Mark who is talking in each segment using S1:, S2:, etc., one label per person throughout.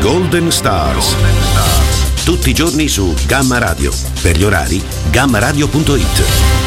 S1: Golden Stars. Tutti i giorni su Gamma Radio. Per gli orari, gammaradio.it.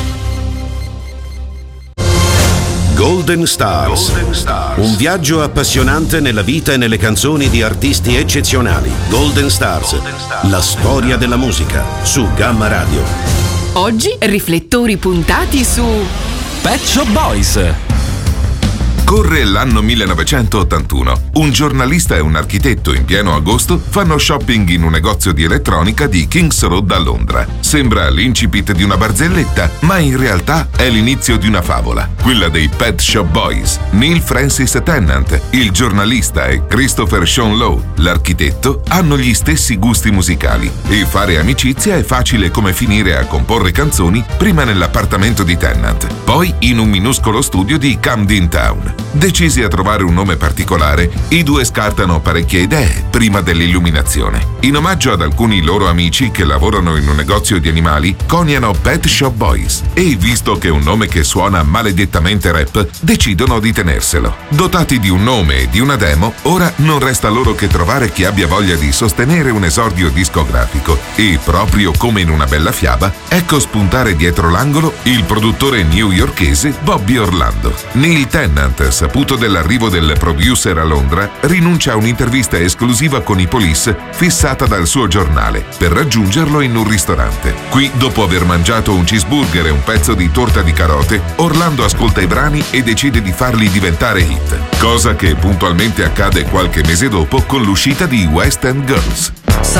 S1: Golden Stars. Un viaggio appassionante nella vita e nelle canzoni di artisti eccezionali. Golden Stars. La storia della musica su Gamma Radio.
S2: Oggi riflettori puntati su
S3: Pet Shop Boys.
S4: Corre l'anno 1981. Un giornalista e un architetto in pieno agosto fanno shopping in un negozio di elettronica di Kings Road a Londra. Sembra l'incipit di una barzelletta, ma in realtà è l'inizio di una favola, quella dei Pet Shop Boys. Neil Francis Tennant, il giornalista, e Christopher Sean Lowe, l'architetto, hanno gli stessi gusti musicali e fare amicizia è facile come finire a comporre canzoni prima nell'appartamento di Tennant, poi in un minuscolo studio di Camden Town. Decisi a trovare un nome particolare, i due scartano parecchie idee prima dell'illuminazione. In omaggio ad alcuni loro amici che lavorano in un negozio di animali, coniano Pet Shop Boys e, visto che è un nome che suona maledettamente rap, decidono di tenerselo. Dotati di un nome e di una demo, ora non resta loro che trovare chi abbia voglia di sostenere un esordio discografico e, proprio come in una bella fiaba, ecco spuntare dietro l'angolo il produttore newyorkese Bobby Orlando. Neil Tennant, saputo dell'arrivo del producer a Londra, rinuncia a un'intervista esclusiva con i Police fissata dal suo giornale per raggiungerlo in un ristorante. Qui, dopo aver mangiato un cheeseburger e un pezzo di torta di carote, Orlando ascolta i brani e decide di farli diventare hit, cosa che puntualmente accade qualche mese dopo con l'uscita di West End Girls.